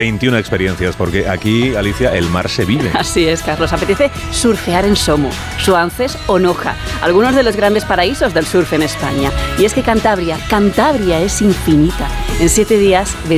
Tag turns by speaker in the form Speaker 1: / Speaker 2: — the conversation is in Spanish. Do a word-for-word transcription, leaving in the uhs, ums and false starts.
Speaker 1: veintiuna experiencias, porque aquí, Alicia, el mar se vive.
Speaker 2: Así es, Carlos. Apetece surfear en Somo, Suances o Noja, algunos de los grandes paraísos del surf en España. Y es que Cantabria, Cantabria es infinita. En siete días